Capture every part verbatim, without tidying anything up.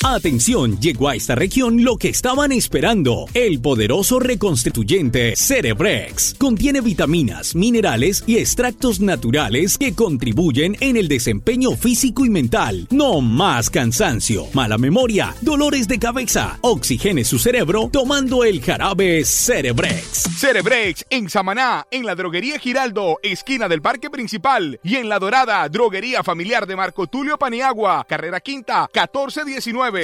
Atención, llegó a esta región lo que estaban esperando. El poderoso reconstituyente Cerebrex. Contiene vitaminas, minerales y extractos naturales que contribuyen en el desempeño físico y mental. No más cansancio, mala memoria, dolores de cabeza. Oxigene su cerebro tomando el jarabe Cerebrex. Cerebrex en Samaná, en la droguería Giraldo, esquina del Parque Principal, y en La Dorada, droguería familiar de Marco Tulio Paniagua, carrera quinta, catorce diecinueve.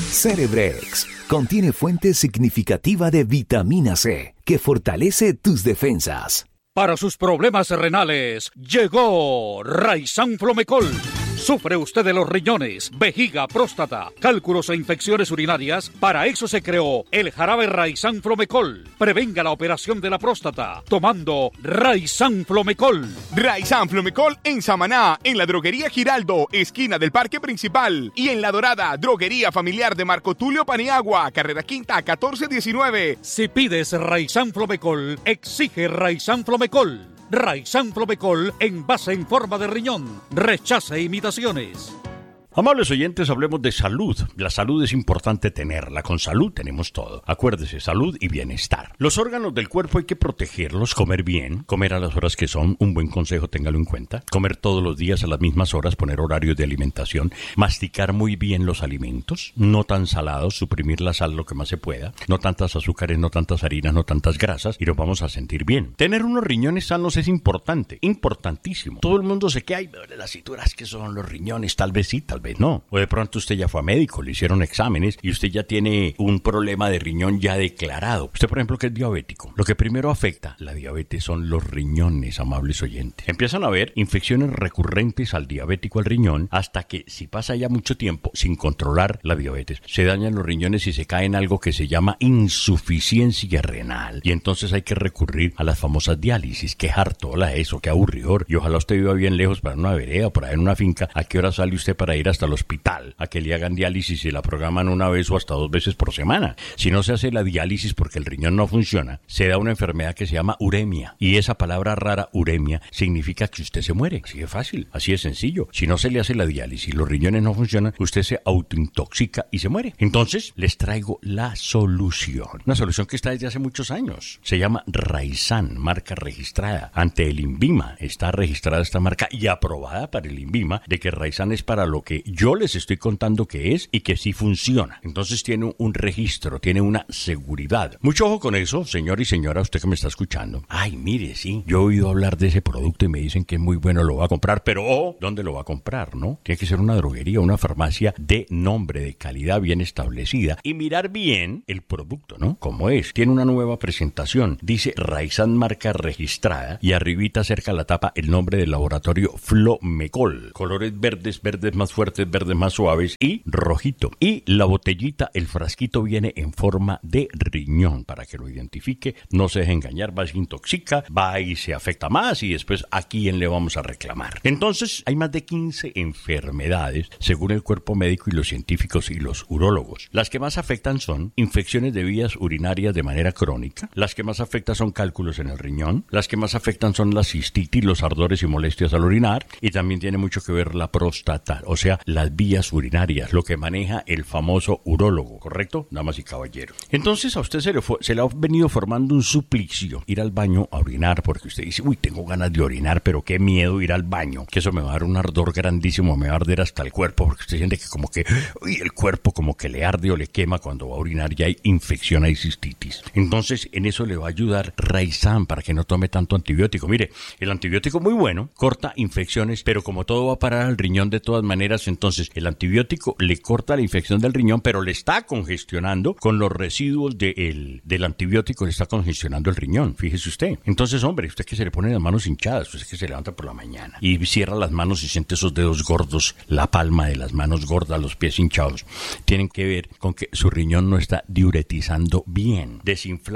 Cerebrex contiene fuente significativa de vitamina C que fortalece tus defensas. Para sus problemas renales, llegó Raizán Flomecol. ¿Sufre usted de los riñones, vejiga, próstata, cálculos e infecciones urinarias? Para eso se creó el jarabe Raizán Flomecol. Prevenga la operación de la próstata tomando Raizán Flomecol. Raizán Flomecol en Samaná, en la droguería Giraldo, esquina del Parque Principal, y en La Dorada, droguería familiar de Marco Tulio Paniagua, carrera quinta, catorce diecinueve. Si pides Raizán Flomecol, exige Raizán Flomecol. Raizán Flomecol en base en forma de riñón. Rechaza imitaciones. Amables oyentes, hablemos de salud. La salud es importante tenerla. Con salud tenemos todo. Acuérdese, salud y bienestar. Los órganos del cuerpo hay que protegerlos, comer bien, comer a las horas que son, un buen consejo, téngalo en cuenta. Comer todos los días a las mismas horas, poner horarios de alimentación, masticar muy bien los alimentos, no tan salados, suprimir la sal lo que más se pueda, no tantas azúcares, no tantas harinas, no tantas grasas, y nos vamos a sentir bien. Tener unos riñones sanos es importante, importantísimo. Todo el mundo se queda, ay, las cinturas que son los riñones, tal vez sí, tal vez no. O de pronto usted ya fue a médico, le hicieron exámenes y usted ya tiene un problema de riñón ya declarado. Usted, por ejemplo, que es diabético. Lo que primero afecta la diabetes son los riñones, amables oyentes. Empiezan a haber infecciones recurrentes al diabético al riñón hasta que, si pasa ya mucho tiempo sin controlar la diabetes, se dañan los riñones y se cae en algo que se llama insuficiencia renal. Y entonces hay que recurrir a las famosas diálisis. Qué hartola eso, qué aburridor. Y ojalá usted viva bien lejos para una vereda o por ahí en una finca. ¿A qué hora sale usted para ir hasta el hospital a que le hagan diálisis y la programan una vez o hasta dos veces por semana? Si no se hace la diálisis porque el riñón no funciona, se da una enfermedad que se llama uremia, y esa palabra rara, uremia, significa que usted se muere. Así de fácil, así de sencillo. Si no se le hace la diálisis y los riñones no funcionan, usted se autointoxica y se muere. Entonces, les traigo la solución. Una solución que está desde hace muchos años. Se llama Raizán, marca registrada ante el INVIMA. Está registrada esta marca y aprobada para el INVIMA de que Raizán es para lo que yo les estoy contando que es y que sí funciona. Entonces tiene un registro, tiene una seguridad. Mucho ojo con eso, señor y señora, usted que me está escuchando. Ay, mire, sí, yo he oído hablar de ese producto y me dicen que es muy bueno, lo va a comprar, pero ojo, ¿dónde lo va a comprar, no? Tiene que ser una droguería, una farmacia de nombre, de calidad bien establecida y mirar bien el producto, ¿no? Como es. Tiene una nueva presentación. Dice Raizán marca registrada y arribita cerca a la tapa el nombre del laboratorio Flomecol. Colores verdes, verdes más fuertes, verdes más suaves y rojito. Y la botellita, el frasquito viene en forma de riñón para que lo identifique, no se deje engañar, va y se intoxica, va y se afecta más y después a quién le vamos a reclamar. Entonces hay más de quince enfermedades según el cuerpo médico y los científicos y los urólogos. Las que más afectan son infecciones de vías urinarias de manera crónica, las que más afectan son cálculos en el riñón, las que más afectan son la cistitis, los ardores y molestias al orinar, y también tiene mucho que ver la próstata, o sea, las vías urinarias, lo que maneja el famoso urólogo, ¿correcto? Damas y caballeros. Entonces a usted se le, fue, se le ha venido formando un suplicio ir al baño a orinar, porque usted dice, uy, tengo ganas de orinar, pero qué miedo ir al baño, que eso me va a dar un ardor grandísimo, me va a arder hasta el cuerpo, porque usted siente que como que, uy, el cuerpo como que le arde o le quema cuando va a orinar, ya hay infección, hay cistitis. Entonces en eso le va a ayudar Raizán para que no tome tanto antibiótico. Mire, el antibiótico muy bueno, corta infecciones, pero como todo va a parar al riñón de todas maneras, entonces el antibiótico le corta la infección del riñón, pero le está congestionando con los residuos de el, del antibiótico, le está congestionando el riñón, fíjese usted. Entonces, hombre, usted que se le pone las manos hinchadas, usted que se levanta por la mañana y cierra las manos y siente esos dedos gordos, la palma de las manos gordas, los pies hinchados, tienen que ver con que su riñón no está diuretizando bien, desinflama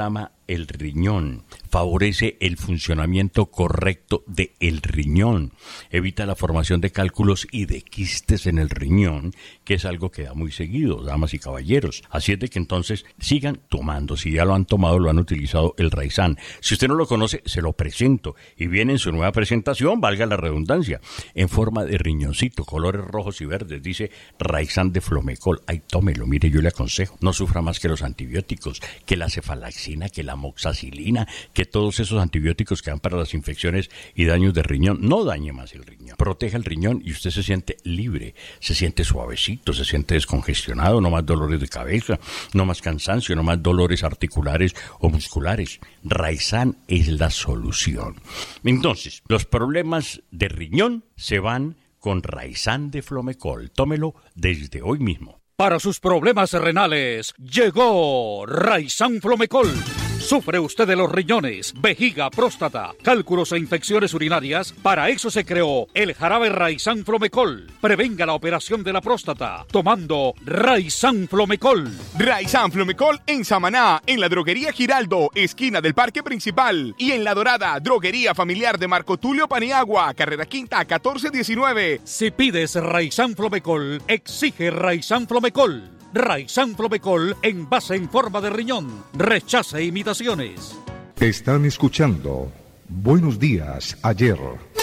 el riñón, favorece el funcionamiento correcto del riñón, evita la formación de cálculos y de quistes en el riñón, que es algo que da muy seguido, damas y caballeros. Así es de que entonces sigan tomando, si ya lo han tomado, lo han utilizado el Raizán. Si usted no lo conoce, se lo presento y viene en su nueva presentación, valga la redundancia, en forma de riñoncito, colores rojos y verdes, dice Raizán de Flomecol. Ay, tómelo, mire, yo le aconsejo, no sufra más que los antibióticos, que la cefalaxina, que la moxacilina, que todos esos antibióticos que dan para las infecciones y daños de riñón. No dañe más el riñón, proteja el riñón y usted se siente libre, se siente suavecito, se siente descongestionado, no más dolores de cabeza, no más cansancio, no más dolores articulares o musculares. Raizán es la solución. Entonces, los problemas de riñón se van con Raizán de Flomecol. Tómelo desde hoy mismo. Para sus problemas renales, llegó Raizán Flomecol. ¿Sufre usted de los riñones, vejiga, próstata, cálculos e infecciones urinarias? Para eso se creó el jarabe Raizán Flomecol. Prevenga la operación de la próstata tomando Raizán Flomecol. Raizán Flomecol en Samaná, en la droguería Giraldo, esquina del Parque Principal. Y en La Dorada, droguería familiar de Marco Tulio Paniagua, carrera quinta, catorce diecinueve. Si pides Raizán Flomecol, exige Raizán Flomecol. Raizán Flomecol en base en forma de riñón. Rechace imitaciones. Están escuchando Buenos Días, Ayer.